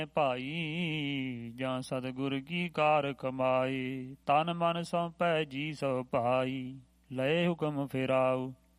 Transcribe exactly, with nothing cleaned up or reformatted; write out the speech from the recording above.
ਭਾਈ ਜਾਂ ਸਤਿਗੁਰ ਕੀ ਕਾਰ ਕਮਾਏ। ਤਨ ਮਨ ਸੌਂਪੈ ਜੀ ਸੋ ਭਾਈ, ਲਏ ਹੁਕਮ ਫਿਰਾਉ